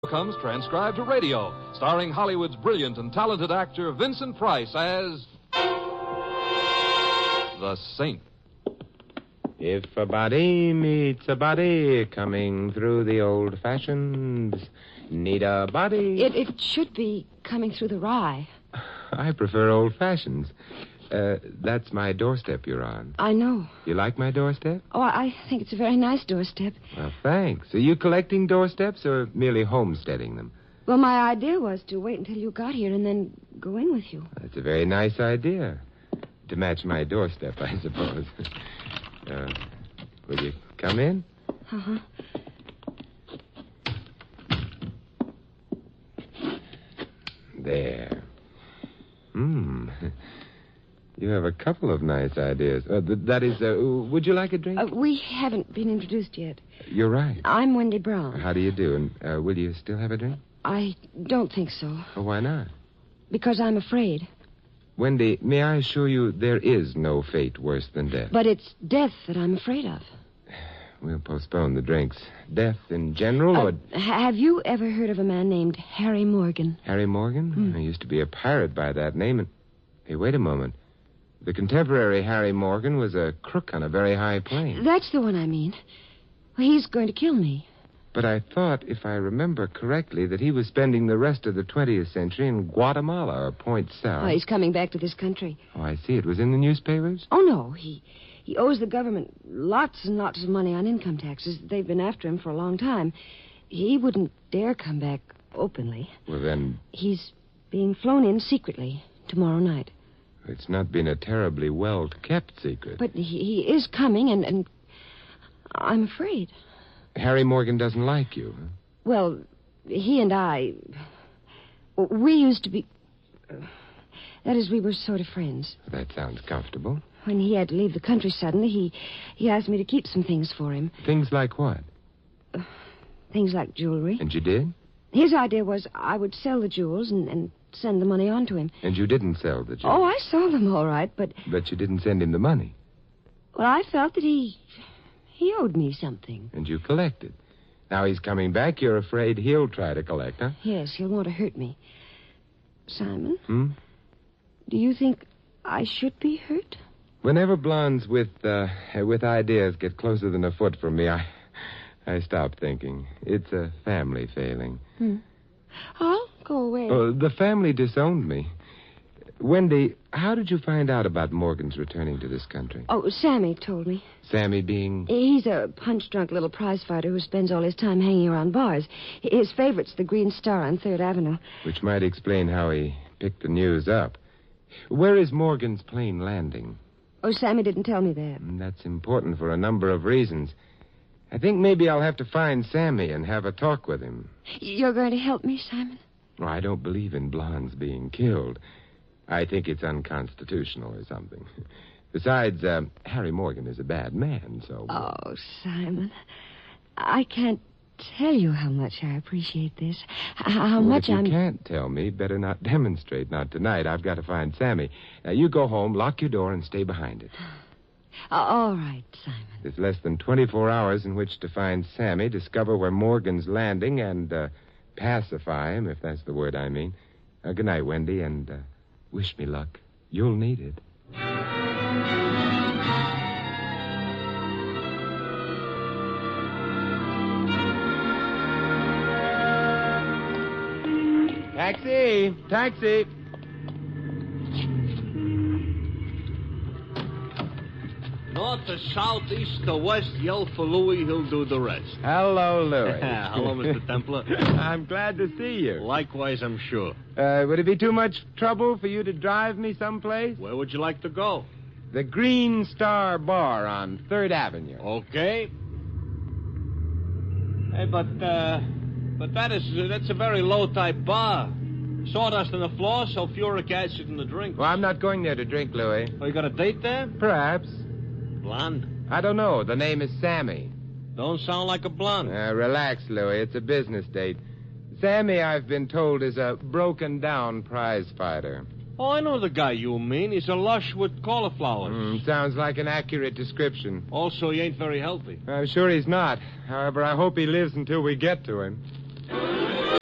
Comes transcribed to radio, starring Hollywood's brilliant and talented actor Vincent Price as the Saint. If a body meets a body coming through the old fashions, need a body... It should be coming through the rye. I prefer old fashions. That's my doorstep you're on. I know. You like my doorstep? Oh, I think it's a very nice doorstep. Well, thanks. Are you collecting doorsteps or merely homesteading them? Well, my idea was to wait until you got here and then go in with you. That's a very nice idea. To match my doorstep, I suppose. Will you come in? Uh-huh. There. You have a couple of nice ideas. That is, would you like a drink? We haven't been introduced yet. You're right. I'm Wendy Brown. How do you do? And will you still have a drink? I don't think so. Oh, why not? Because I'm afraid. Wendy, may I assure you there is no fate worse than death? But it's death that I'm afraid of. We'll postpone the drinks. Death in general, or... Have you ever heard of a man named Harry Morgan? Harry Morgan? There used to be a pirate by that name. And... Hey, wait a moment. The contemporary Harry Morgan was a crook on a very high plane. That's the one I mean. He's going to kill me. But I thought, if I remember correctly, that he was spending the rest of the 20th century in Guatemala or Point South. Oh, he's coming back to this country. Oh, I see. It was in the newspapers? Oh, no. He owes the government lots and lots of money on income taxes. They've been after him for a long time. He wouldn't dare come back openly. Well, then... He's being flown in secretly tomorrow night. It's not been a terribly well-kept secret. But he is coming, and I'm afraid. Harry Morgan doesn't like you, huh? Well, he and I... We used to be... That is, we were sort of friends. That sounds comfortable. When he had to leave the country suddenly, he asked me to keep some things for him. Things like what? Things like jewelry. And you did? His idea was I would sell the jewels and send the money on to him. And you didn't sell the jewels? Oh, I sold them all right, but... But you didn't send him the money? Well, I felt that he owed me something. And you collected. Now he's coming back, you're afraid he'll try to collect, huh? Yes, he'll want to hurt me. Simon? Hmm? Do you think I should be hurt? Whenever blondes with ideas get closer than a foot from me, I stop thinking. It's a family failing. I'll go away. Oh, the family disowned me. Wendy, how did you find out about Morgan's returning to this country? Oh, Sammy told me. Sammy being... He's a punch-drunk little prize fighter who spends all his time hanging around bars. His favorite's the Green Star on 3rd Avenue. Which might explain how he picked the news up. Where is Morgan's plane landing? Oh, Sammy didn't tell me that. That's important for a number of reasons. I think maybe I'll have to find Sammy and have a talk with him. You're going to help me, Simon? Well, I don't believe in blondes being killed. I think it's unconstitutional or something. Besides, Harry Morgan is a bad man, so... Oh, Simon, I can't tell you how much I appreciate this. How much if you can't tell me, better not demonstrate, not tonight. I've got to find Sammy. Now, you go home, lock your door, and stay behind it. All right, Simon. There's less than 24 hours in which to find Sammy, discover where Morgan's landing, and pacify him, if that's the word I mean. Good night, Wendy, and wish me luck. You'll need it. Taxi! Taxi! North to south, east to west, yell for Louie, he'll do the rest. Hello, Louie. Hello, Mr. Templar. I'm glad to see you. Likewise, I'm sure. Would it be too much trouble for you to drive me someplace? Where would you like to go? The Green Star Bar on 3rd Avenue. Okay. Hey, but that's a very low-type bar. Sawdust on the floor, sulfuric acid in the drink. Well, I'm not going there to drink, Louie. Oh, you got a date there? Perhaps. Blonde? I don't know. The name is Sammy. Don't sound like a blonde. Relax, Louie. It's a business date. Sammy, I've been told, is a broken-down prize fighter. Oh, I know the guy you mean. He's a lush with cauliflowers. Sounds like an accurate description. Also, he ain't very healthy. I'm sure he's not. However, I hope he lives until we get to him.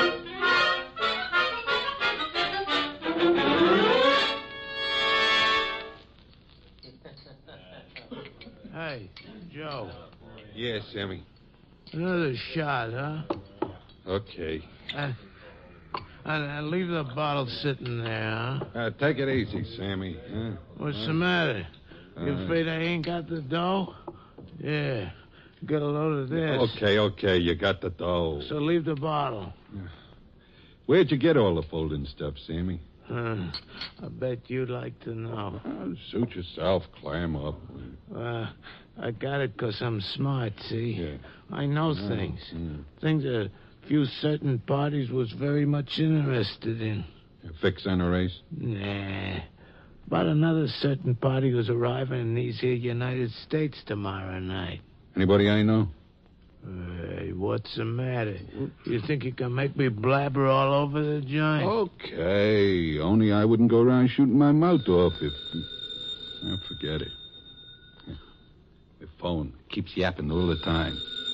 dough. Yeah, Sammy. Another shot, huh? Okay. And leave the bottle sitting there, huh? Take it easy, Sammy. Huh? What's the matter? You afraid I ain't got the dough? Yeah. Get a load of this. Okay. You got the dough. So leave the bottle. Where'd you get all the folding stuff, Sammy? I bet you'd like to know. Suit yourself. Clam up. I got it 'cause I'm smart, see? Yeah. I know things. Things a few certain parties was very much interested in. Fix on a race? Nah. But another certain party was arriving in these here United States tomorrow night. Anybody I know? Hey, what's the matter? You think you can make me blabber all over the joint? Okay. Only I wouldn't go around shooting my mouth off if... forget it. The phone keeps yapping all the time.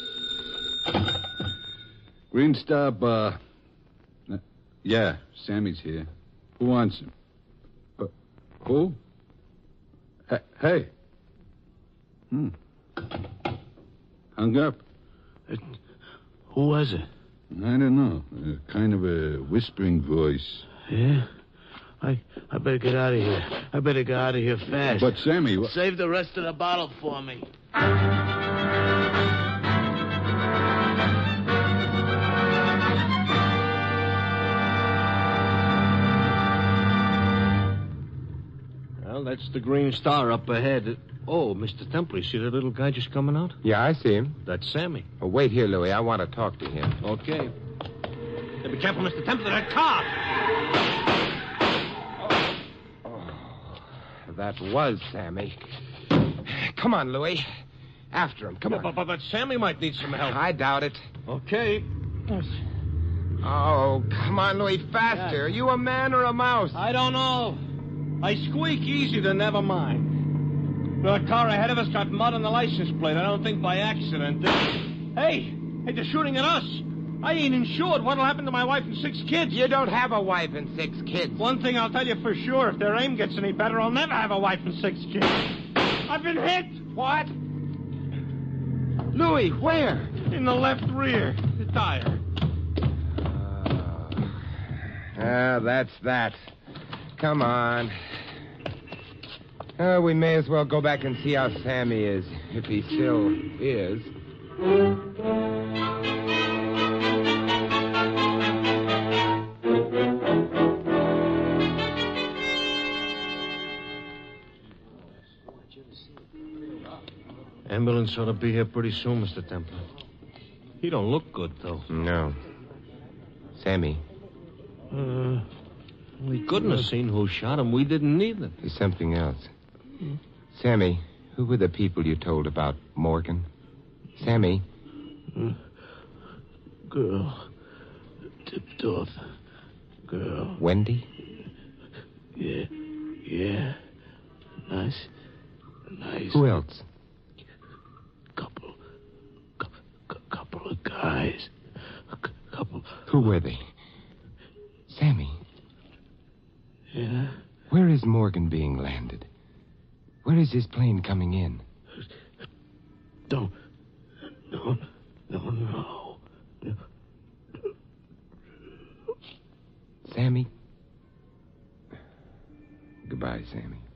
Green Star Bar. Yeah, Sammy's here. Who wants him? Who? Hey. Hung up. Who was it? I don't know. Kind of a whispering voice. Yeah? I better get out of here. I better get out of here fast. But, Sammy... Save the rest of the bottle for me. Well, that's the Green Star up ahead. Oh, Mr. Temple, you see that little guy just coming out? Yeah, I see him. That's Sammy. Oh, wait here, Louis. I want to talk to him. Okay. Hey, be careful, Mr. Temple, of that car. That was Sammy. Come on, Louis. After him. Come on. But Sammy might need some help. I doubt it. Okay. Oh, come on, Louis. Faster. Are you a man or a mouse? I don't know. I squeak easy, then never mind. The car ahead of us got mud on the license plate. I don't think by accident. Hey, they're shooting at us. I ain't insured. What'll happen to my wife and 6 kids? You don't have a wife and 6 kids. One thing I'll tell you for sure. If their aim gets any better, I'll never have a wife and 6 kids. I've been hit. What? Louis, where? In the left rear. The tire. That's that. Come on. We may as well go back and see how Sammy is, if he still is. Ambulance ought to be here pretty soon, Mr. Temple. He don't look good, though. No. Sammy. We couldn't have seen who shot him. We didn't either. There's something else. Sammy, who were the people you told about Morgan? Sammy? Girl. Tipped off. Girl. Wendy? Yeah. Nice. Who else? Couple of guys. Couple. Who were they? Sammy? Yeah? Where is Morgan being landed? Where is his plane coming in? No. Sammy? Goodbye, Sammy.